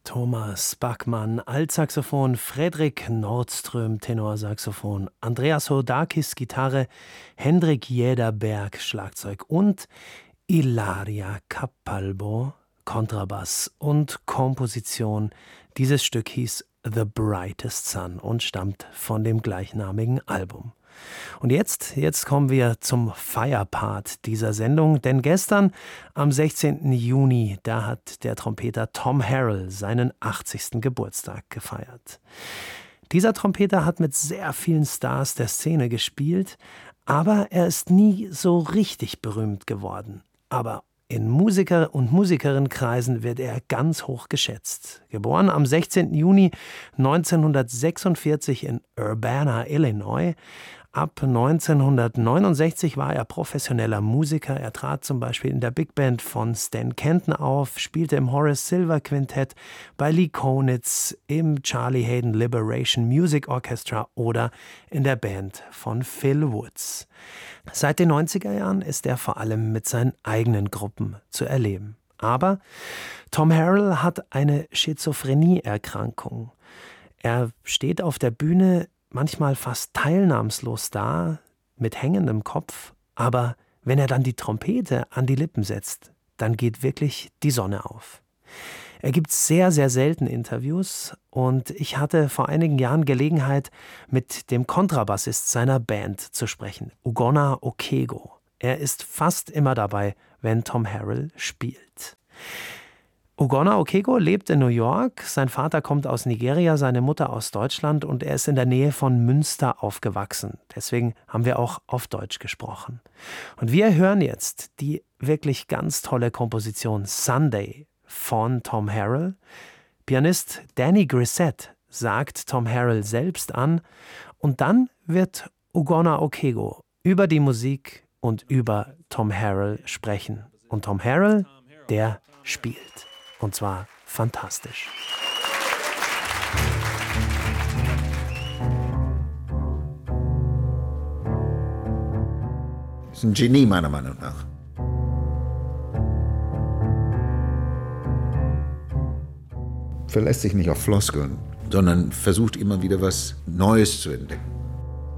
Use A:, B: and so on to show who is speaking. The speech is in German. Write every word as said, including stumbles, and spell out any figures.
A: Thomas Backmann, Altsaxophon, Fredrik Nordström, Tenorsaxophon, Andreas Hodakis, Gitarre, Hendrik Jäderberg, Schlagzeug und Ilaria Capalbo, Kontrabass und Komposition. Dieses Stück hieß The Brightest Sun und stammt von dem gleichnamigen Album. Und jetzt, jetzt kommen wir zum Feierpart dieser Sendung, denn gestern, am sechzehnten Juni, da hat der Trompeter Tom Harrell seinen achtzigsten Geburtstag gefeiert. Dieser Trompeter hat mit sehr vielen Stars der Szene gespielt, aber er ist nie so richtig berühmt geworden. Aber in Musiker- und Musikerinnenkreisen wird er ganz hoch geschätzt. Geboren am sechzehnten Juni neunzehnhundertsechsundvierzig in Urbana, Illinois. Ab neunzehnhundertneunundsechzig war er professioneller Musiker. Er trat zum Beispiel in der Big Band von Stan Kenton auf, spielte im Horace Silver Quintett, bei Lee Konitz, im Charlie Haden Liberation Music Orchestra oder in der Band von Phil Woods. Seit den neunziger Jahren ist er vor allem mit seinen eigenen Gruppen zu erleben. Aber Tom Harrell hat eine Schizophrenie-Erkrankung. Er steht auf der Bühne manchmal fast teilnahmslos da, mit hängendem Kopf, aber wenn er dann die Trompete an die Lippen setzt, dann geht wirklich die Sonne auf. Er gibt sehr, sehr selten Interviews und ich hatte vor einigen Jahren Gelegenheit, mit dem Kontrabassist seiner Band zu sprechen, Ugonna Okego. Er ist fast immer dabei, wenn Tom Harrell spielt. Ugonna Okego lebt in New York, sein Vater kommt aus Nigeria, seine Mutter aus Deutschland und er ist in der Nähe von Münster aufgewachsen. Deswegen haben wir auch auf Deutsch gesprochen. Und wir hören jetzt die wirklich ganz tolle Komposition Sunday von Tom Harrell. Pianist Danny Grissett sagt Tom Harrell selbst an und dann wird Ugonna Okego über die Musik und über Tom Harrell sprechen. Und Tom Harrell, der spielt. Und zwar fantastisch.
B: Ist ein Genie meiner Meinung nach. Verlässt sich nicht auf Floskeln, sondern versucht immer wieder was Neues zu entdecken.